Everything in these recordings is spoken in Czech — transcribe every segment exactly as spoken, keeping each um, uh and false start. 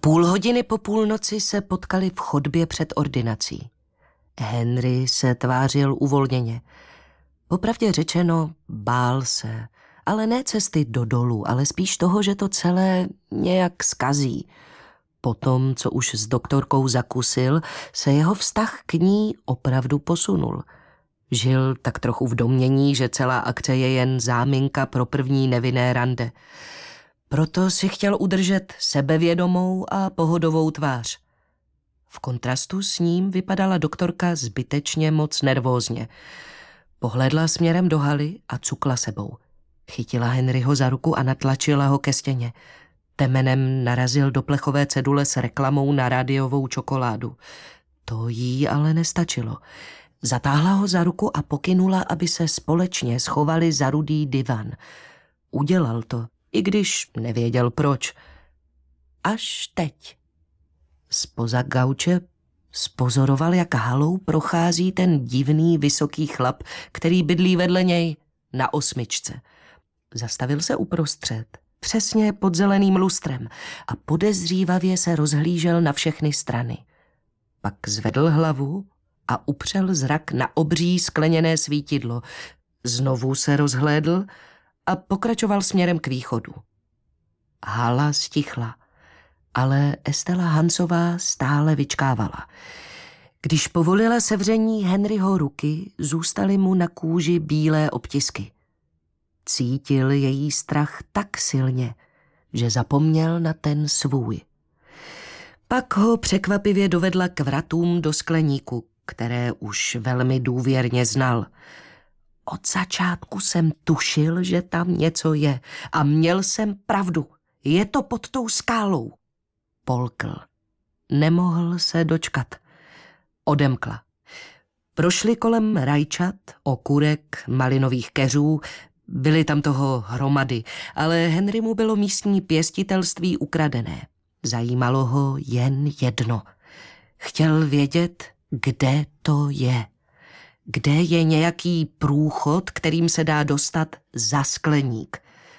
Půl hodiny po půlnoci se potkali v chodbě před ordinací. Henry se tvářil uvolněně. Popravdě řečeno, bál se, ale ne cesty do dolů, ale spíš toho, že to celé nějak zkazí. Potom, co už s doktorkou zakusil, se jeho vztah k ní opravdu posunul. Žil tak trochu v domnění, že celá akce je jen záminka pro první nevinné rande. Proto si chtěl udržet sebevědomou a pohodovou tvář. V kontrastu s ním vypadala doktorka zbytečně moc nervózně. Pohledla směrem do haly a cukla sebou. Chytila Henryho za ruku a natlačila ho ke stěně. Temenem narazil do plechové cedule s reklamou na rádiovou čokoládu. To jí ale nestačilo. Zatáhla ho za ruku a pokynula, aby se společně schovali za rudý divan. Udělal to, i když nevěděl proč. Až teď. Zpoza gauče spozoroval, jak halou prochází ten divný vysoký chlap, který bydlí vedle něj na osmičce. Zastavil se uprostřed, přesně pod zeleným lustrem a podezřívavě se rozhlížel na všechny strany. Pak zvedl hlavu a upřel zrak na obří skleněné svítidlo. Znovu se rozhlédl a pokračoval směrem k východu. Hala stichla, ale Estela Hansová stále vyčkávala. Když povolila sevření Henryho ruky, zůstaly mu na kůži bílé obtisky. Cítil její strach tak silně, že zapomněl na ten svůj. Pak ho překvapivě dovedla k vratům do skleníku, které už velmi důvěrně znal. Od začátku jsem tušil, že tam něco je a měl jsem pravdu. Je to pod tou skálou. Polkl. Nemohl se dočkat. Odemkla. Prošli kolem rajčat, okurek, malinových keřů, byly tam toho hromady, ale Henrymu bylo místní pěstitelství ukradené. Zajímalo ho jen jedno. Chtěl vědět, kde to je. Kde je nějaký průchod, kterým se dá dostat za skleník.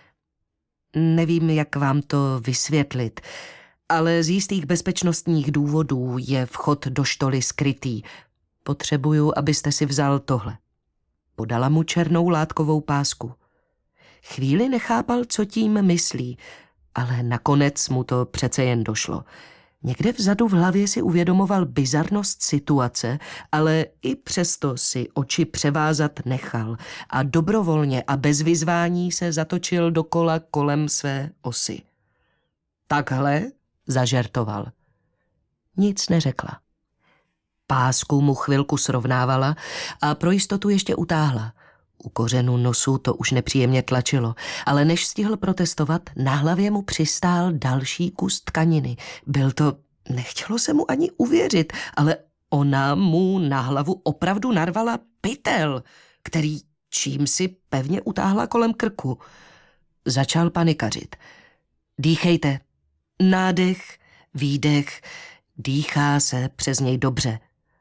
Nevím, jak vám to vysvětlit, ale z jistých bezpečnostních důvodů je vchod do štoly skrytý. Potřebuju, abyste si vzal tohle. Podala mu černou látkovou pásku. Chvíli nechápal, co tím myslí, ale nakonec mu to přece jen došlo. Někde vzadu v hlavě si uvědomoval bizarnost situace, ale i přesto si oči převázat nechal a dobrovolně a bez vyzvání se zatočil dokola kolem své osy. Takhle, zažertoval. Nic neřekla. Pásku mu chvilku srovnávala a pro jistotu ještě utáhla. U kořenu nosu to už nepříjemně tlačilo, ale než stihl protestovat, na hlavě mu přistál další kus tkaniny. Byl to, nechtělo se mu ani uvěřit, ale ona mu na hlavu opravdu narvala pytel, který čím si pevně utáhla kolem krku. Začal panikařit. Dýchejte. Nádech, výdech, dýchá se přes něj dobře.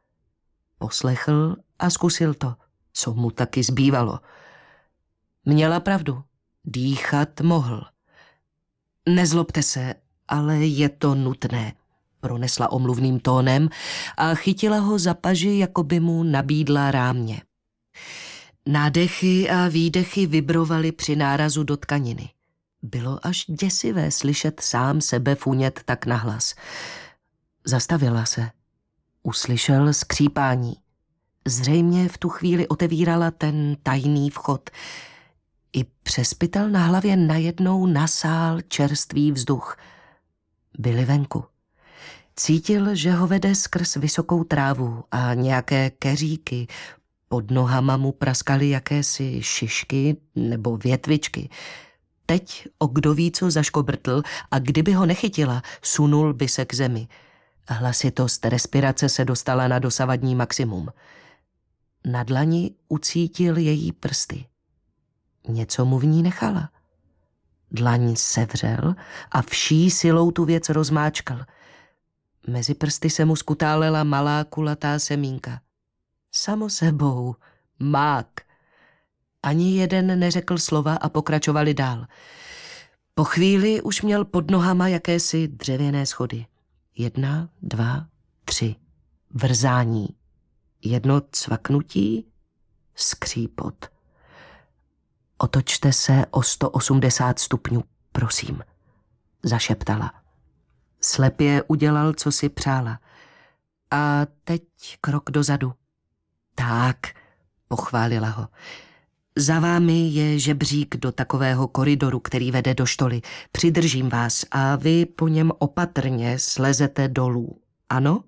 Poslechl a zkusil to, co mu taky zbývalo. Měla pravdu, dýchat mohl. Nezlobte se, ale je to nutné, pronesla omluvným tónem a chytila ho za paži, jako by mu nabídla rámě. Nádechy a výdechy vibrovaly při nárazu do tkaniny. Bylo až děsivé slyšet sám sebe funět tak nahlas. Zastavila se. Uslyšel skřípání. Zřejmě v tu chvíli otevírala ten tajný vchod. I přes pytel na hlavě najednou nasál čerstvý vzduch. Byli venku. Cítil, že ho vede skrz vysokou trávu a nějaké keříky. Pod nohama mu praskaly jakési šišky nebo větvičky. Teď o kdo ví co zaškobrtl a kdyby ho nechytila, sunul by se k zemi. Hlasitost respirace se dostala na dosavadní maximum. Na dlani ucítil její prsty. Něco mu v ní nechala. Dlaň sevřel a vší silou tu věc rozmáčkal. Mezi prsty se mu skutálela malá kulatá semínka. Samo sebou, mák. Ani jeden neřekl slova a pokračovali dál. Po chvíli už měl pod nohama jakési dřevěné schody. Jedna, dva, tři. Vrzání. Jedno cvaknutí, skřípot. Otočte se o sto osmdesát stupňů, prosím, zašeptala. Slepě udělal, co si přála. A teď krok dozadu. Tak, pochválila ho. Za vámi je žebřík do takového koridoru, který vede do štoly. Přidržím vás a vy po něm opatrně slezete dolů. Ano?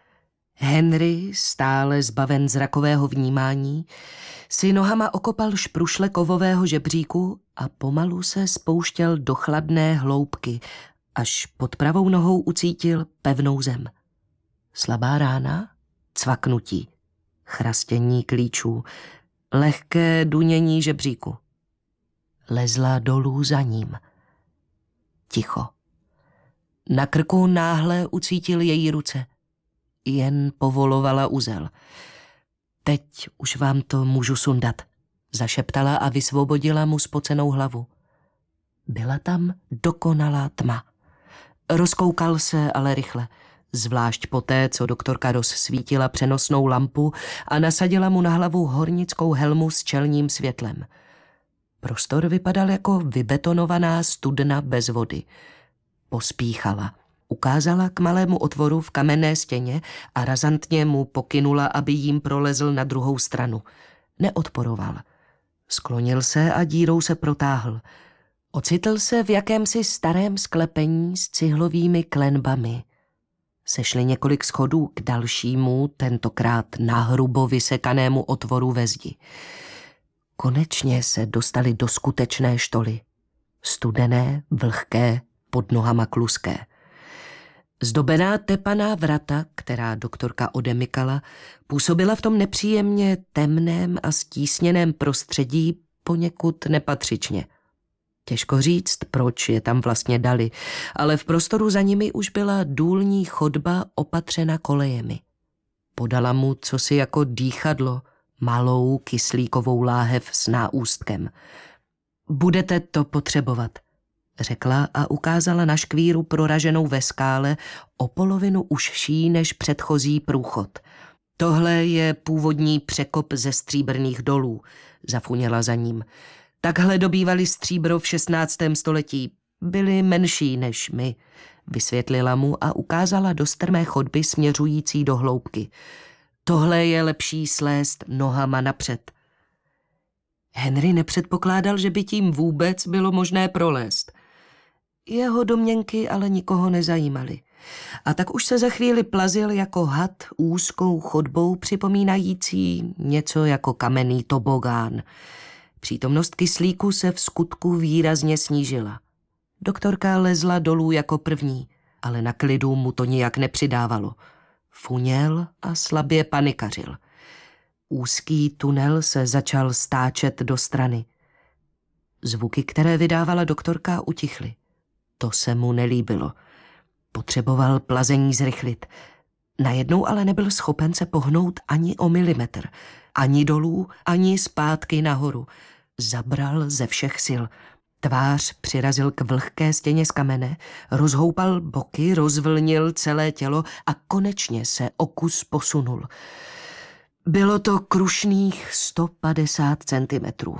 Henry, stále zbaven zrakového vnímání, si nohama okopal šprušle kovového žebříku a pomalu se spouštěl do chladné hloubky, až pod pravou nohou ucítil pevnou zem. Slabá rána, cvaknutí, chrastění klíčů, lehké dunění žebříku. Lezla dolů za ním. Ticho. Na krku náhle ucítil její ruce. Jen povolovala uzel. Teď už vám to můžu sundat, zašeptala a vysvobodila mu spocenou hlavu. Byla tam dokonalá tma. Rozkoukal se ale rychle, zvlášť poté, co doktorka rozsvítila přenosnou lampu a nasadila mu na hlavu hornickou helmu s čelním světlem. Prostor vypadal jako vybetonovaná studna bez vody. Pospíchala. Ukázala k malému otvoru v kamenné stěně a razantně mu pokynula, aby jím prolezl na druhou stranu. Neodporoval. Sklonil se a dírou se protáhl. Ocitl se v jakémsi starém sklepení s cihlovými klenbami. Sešli několik schodů k dalšímu, tentokrát nahrubo vysekanému otvoru ve zdi. Konečně se dostali do skutečné štoly. Studené, vlhké, pod nohama kluské. Zdobená tepaná vrata, která doktorka odemykala, působila v tom nepříjemně temném a stísněném prostředí poněkud nepatřičně. Těžko říct, proč je tam vlastně dali, ale v prostoru za nimi už byla důlní chodba opatřena kolejemi. Podala mu cosi jako dýchadlo, malou kyslíkovou láhev s náústkem. Budete to potřebovat, řekla a ukázala na škvíru proraženou ve skále o polovinu užší než předchozí průchod. Tohle je původní překop ze stříbrných dolů, zafuněla za ním. Takhle dobývali stříbro v šestnáctém století. Byli menší než my, vysvětlila mu a ukázala do strmé chodby směřující do hloubky. Tohle je lepší slézt nohama napřed. Henry nepředpokládal, že by tím vůbec bylo možné prolézt. Jeho domněnky ale nikoho nezajímaly. A tak už se za chvíli plazil jako had úzkou chodbou připomínající něco jako kamenný tobogán. Přítomnost kyslíku se v skutku výrazně snížila. Doktorka lezla dolů jako první, ale na klidu mu to nijak nepřidávalo. Funěl a slabě panikařil. Úzký tunel se začal stáčet do strany. Zvuky, které vydávala doktorka, utichly. To se mu nelíbilo. Potřeboval plazení zrychlit. Najednou ale nebyl schopen se pohnout ani o milimetr. Ani dolů, ani zpátky nahoru. Zabral ze všech sil. Tvář přirazil k vlhké stěně z kamene, rozhoupal boky, rozvlnil celé tělo a konečně se o kus posunul. Bylo to krušných sto padesát centimetrů.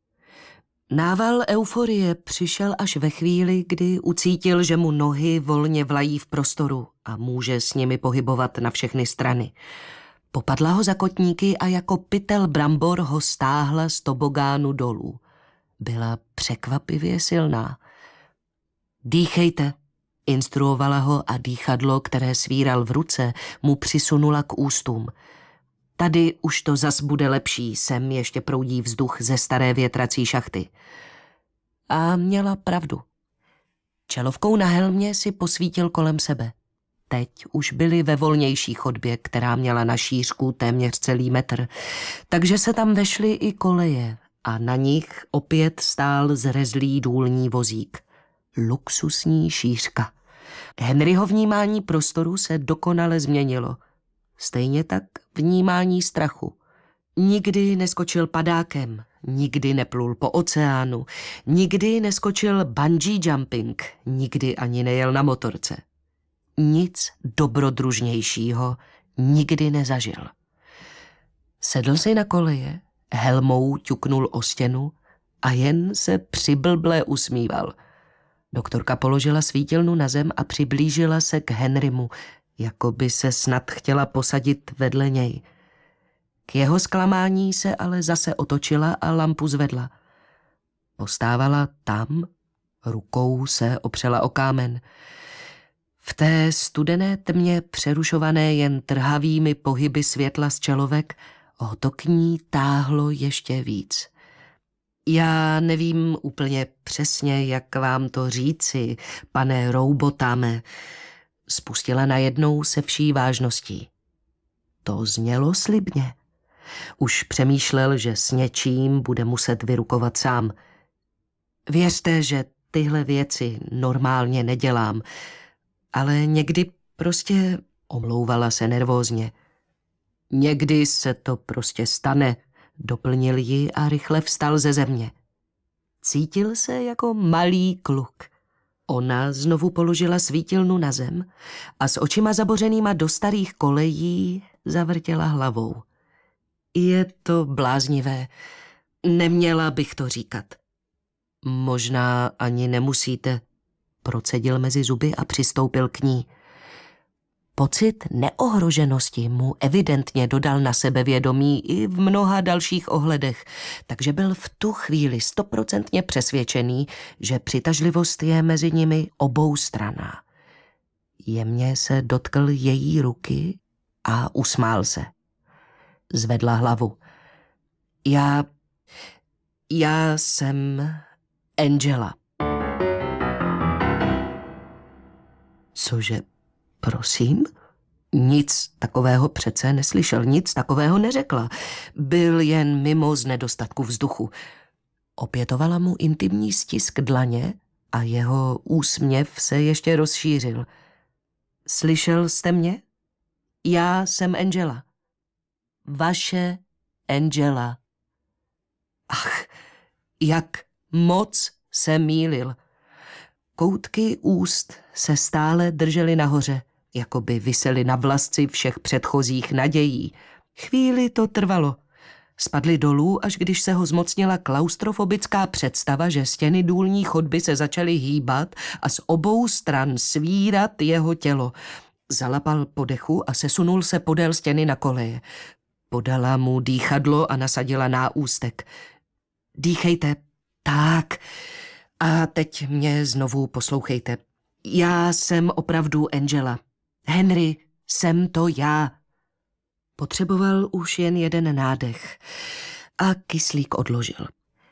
Nával euforie přišel až ve chvíli, kdy ucítil, že mu nohy volně vlají v prostoru a může s nimi pohybovat na všechny strany. Popadla ho za kotníky a jako pytel brambor ho stáhla z tobogánu dolů. Byla překvapivě silná. Dýchejte, instruovala ho a dýchadlo, které svíral v ruce, mu přisunula k ústům. Tady už to zas bude lepší, sem ještě proudí vzduch ze staré větrací šachty. A měla pravdu. Čelovkou na helmě si posvítil kolem sebe. Teď už byli ve volnější chodbě, která měla na šířku téměř celý metr, takže se tam vešly i koleje a na nich opět stál zrezlý důlní vozík. Luxusní šířka. Henryho vnímání prostoru se dokonale změnilo. Stejně tak vnímání strachu. Nikdy neskočil padákem, nikdy neplul po oceánu, nikdy neskočil bungee jumping, nikdy ani nejel na motorce. Nic dobrodružnějšího nikdy nezažil. Sedl si na koleje, helmou ťuknul o stěnu a jen se přiblble usmíval. Doktorka položila svítilnu na zem a přiblížila se k Henrymu, jako by se snad chtěla posadit vedle něj. K jeho zklamání se ale zase otočila a lampu zvedla. Postávala tam, rukou se opřela o kámen. V té studené tmě, přerušované jen trhavými pohyby světla z čelovek, ho to k ní táhlo ještě víc. Já nevím úplně přesně, jak vám to říci, pane Roubotame, spustila najednou se vší vážností. To znělo slibně. Už přemýšlel, že s něčím bude muset vyrukovat sám. Věřte, že tyhle věci normálně nedělám, ale někdy prostě, omlouvala se nervózně. Někdy se to prostě stane, doplnil ji a rychle vstal ze země. Cítil se jako malý kluk. Ona znovu položila svítilnu na zem a s očima zabořenýma do starých kolejí zavrtěla hlavou. Je to bláznivé. Neměla bych to říkat. Možná ani nemusíte, procedil mezi zuby a přistoupil k ní. Pocit neohroženosti mu evidentně dodal na sebevědomí i v mnoha dalších ohledech, takže byl v tu chvíli stoprocentně přesvědčený, že přitažlivost je mezi nimi oboustranná. Jemně se dotkl její ruky a usmál se. Zvedla hlavu. Já... já jsem Angela. Cože, prosím? Nic takového přece neslyšel, nic takového neřekla. Byl jen mimo z nedostatku vzduchu. Opětovala mu intimní stisk dlaně a jeho úsměv se ještě rozšířil. Slyšel jste mě? Já jsem Angela. Vaše Angela. Ach, jak moc se mýlil. Koutky úst se stále držely nahoře, jako by visely na vlasci všech předchozích nadějí. Chvíli to trvalo. Spadly dolů, až když se ho zmocnila klaustrofobická představa, že stěny důlní chodby se začaly hýbat a z obou stran svírat jeho tělo. Zalapal po dechu a sesunul se podél stěny na koleje. Podala mu dýchadlo a nasadila náústek. Dýchejte. Tak. A teď mě znovu poslouchejte. Já jsem opravdu Angela. Henry, jsem to já. Potřeboval už jen jeden nádech a kyslík odložil.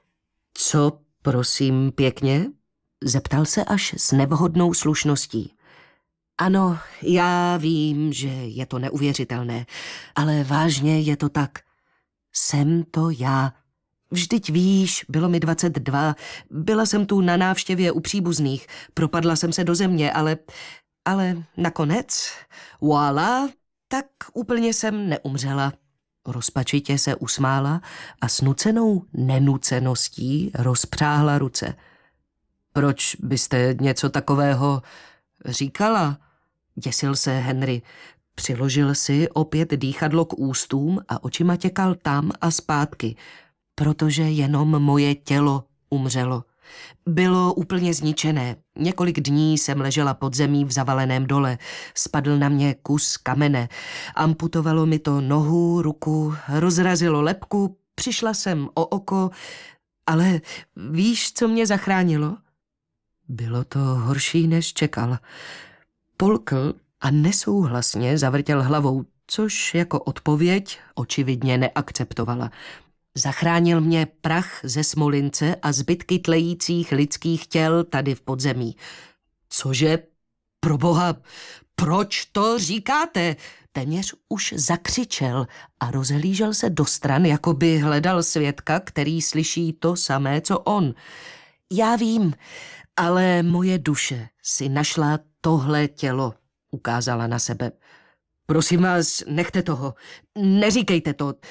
Co, prosím, pěkně? Zeptal se až s nevhodnou slušností. Ano, já vím, že je to neuvěřitelné, ale vážně je to tak. Jsem to já. Vždyť víš, bylo mi dvacet dva, byla jsem tu na návštěvě u příbuzných, propadla jsem se do země, ale, ale nakonec, voilà, tak úplně jsem neumřela. Rozpačitě se usmála a s nucenou nenuceností rozpřáhla ruce. Proč byste něco takového říkala? Děsil se Henry. Přiložil si opět dýchadlo k ústům a očima těkal tam a zpátky. Protože jenom moje tělo umřelo. Bylo úplně zničené. Několik dní jsem ležela pod zemí v zavaleném dole. Spadl na mě kus kamene. Amputovalo mi to nohu, ruku, rozrazilo lebku, přišla jsem o oko, ale víš, co mě zachránilo? Bylo to horší, než čekal. Polkl a nesouhlasně zavrtěl hlavou, což jako odpověď očividně neakceptovala. Zachránil mě prach ze Smolince a zbytky tlejících lidských těl tady v podzemí. Cože? Proboha, proč to říkáte? Téměř už zakřičel a rozhlížel se do stran, jako by hledal svědka, který slyší to samé, co on. Já vím, ale moje duše si našla tohle tělo, ukázala na sebe. Prosím vás, nechte toho, neříkejte to.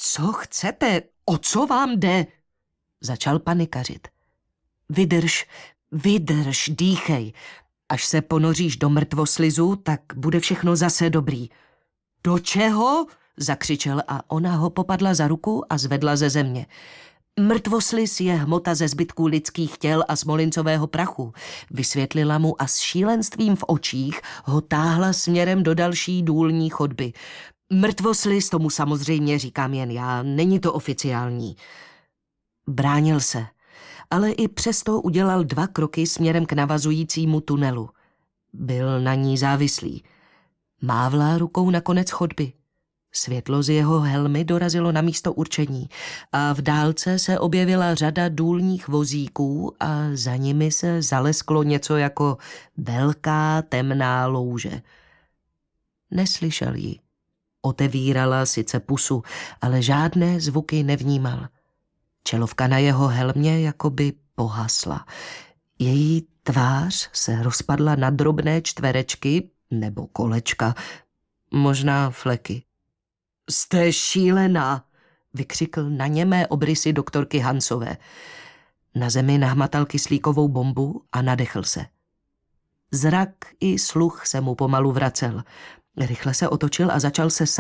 Co chcete? O co vám jde? Začal panikařit. Vydrž, vydrž, dýchej. Až se ponoříš do mrtvoslizu, tak bude všechno zase dobrý. Do čeho? Zakřičel a ona ho popadla za ruku a zvedla ze země. Mrtvosliz je hmota ze zbytků lidských těl a smolincového prachu, vysvětlila mu a s šílenstvím v očích ho táhla směrem do další důlní chodby. Mrtvosliz, tomu samozřejmě říkám jen já, není to oficiální. Bránil se, ale i přesto udělal dva kroky směrem k navazujícímu tunelu. Byl na ní závislý. Mávla rukou na konec chodby. Světlo z jeho helmy dorazilo na místo určení a v dálce se objevila řada důlních vozíků a za nimi se zalesklo něco jako velká temná louže. Neslyšel ji. Otevírala sice pusu, ale žádné zvuky nevnímal. Čelovka na jeho helmě jakoby pohasla. Její tvář se rozpadla na drobné čtverečky nebo kolečka, možná fleky. Jste šílená, vykřikl na němé obrysy doktorky Hansové. Na zemi nahmatal kyslíkovou bombu a nadechl se. Zrak i sluch se mu pomalu vracel. Rychle se otočil a začal se